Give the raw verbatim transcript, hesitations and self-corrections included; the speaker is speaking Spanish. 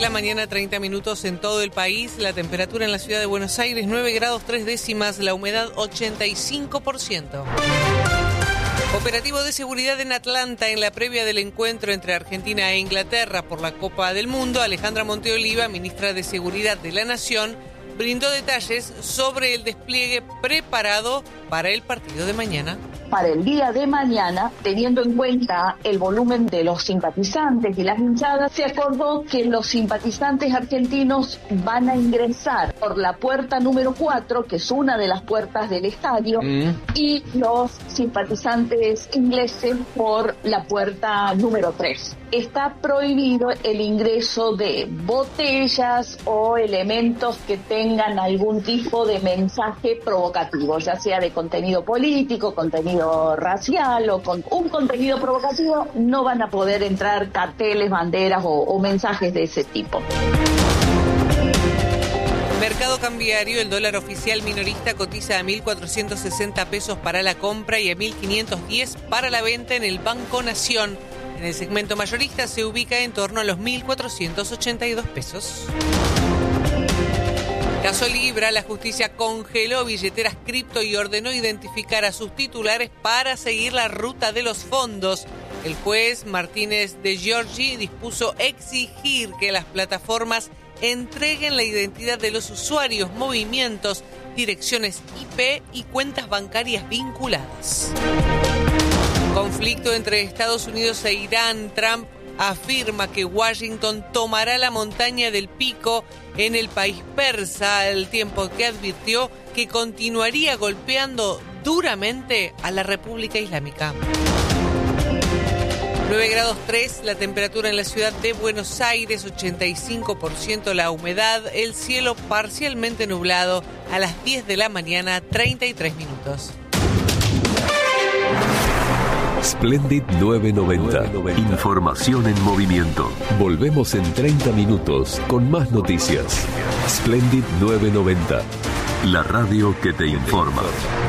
la mañana, treinta minutos en todo el país. La temperatura en la ciudad de Buenos Aires, nueve grados tres décimas, la humedad ochenta y cinco por ciento. Operativo de seguridad en Atlanta en la previa del encuentro entre Argentina e Inglaterra por la Copa del Mundo. Alejandra Monteoliva, ministra de Seguridad de la Nación, brindó detalles sobre el despliegue preparado para el partido de mañana. Para el día de mañana, teniendo en cuenta el volumen de los simpatizantes y las hinchadas, se acordó que los simpatizantes argentinos van a ingresar por la puerta número cuatro, que es una de las puertas del estadio, mm. y los simpatizantes ingleses por la puerta número tres. Está prohibido el ingreso de botellas o elementos que tengan algún tipo de mensaje provocativo, ya sea de contenido político, contenido racial o con un contenido provocativo. No van a poder entrar carteles, banderas o, o mensajes de ese tipo. Mercado cambiario, el dólar oficial minorista cotiza a mil cuatrocientos sesenta pesos para la compra y a mil quinientos diez para la venta en el Banco Nación. En el segmento mayorista se ubica en torno a los mil cuatrocientos ochenta y dos pesos. Caso Libra, la justicia congeló billeteras cripto y ordenó identificar a sus titulares para seguir la ruta de los fondos. El juez Martínez de Giorgi dispuso exigir que las plataformas entreguen la identidad de los usuarios, movimientos, direcciones I P y cuentas bancarias vinculadas. Conflicto entre Estados Unidos e Irán. Trump afirma que Washington tomará la montaña del Pico en el país persa, al tiempo que advirtió que continuaría golpeando duramente a la República Islámica. nueve grados tres, la temperatura en la ciudad de Buenos Aires, ochenta y cinco por ciento la humedad, el cielo parcialmente nublado a las diez de la mañana, treinta y tres minutos. Splendid novecientos noventa. Información en movimiento. Volvemos en treinta minutos con más noticias. Splendid novecientos noventa. La radio que te informa.